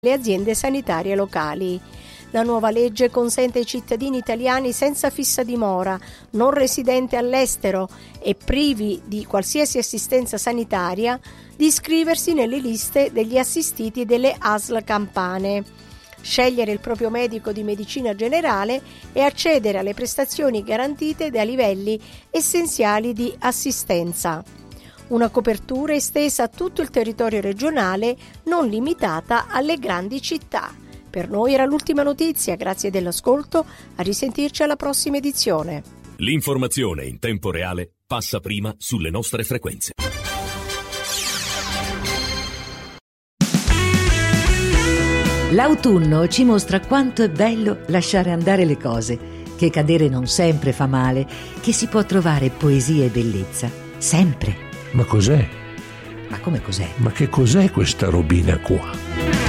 le aziende sanitarie locali. La nuova legge consente ai cittadini italiani senza fissa dimora, non residenti all'estero e privi di qualsiasi assistenza sanitaria di iscriversi nelle liste degli assistiti delle ASL campane, scegliere il proprio medico di medicina generale e accedere alle prestazioni garantite dai livelli essenziali di assistenza. Una copertura estesa a tutto il territorio regionale, non limitata alle grandi città. Per noi era l'ultima notizia, grazie dell'ascolto, a risentirci alla prossima edizione. L'informazione in tempo reale passa prima sulle nostre frequenze. L'autunno ci mostra quanto è bello lasciare andare le cose, che cadere non sempre fa male, che si può trovare poesia e bellezza, sempre. Ma cos'è? Ma come cos'è? Ma che cos'è questa robina qua?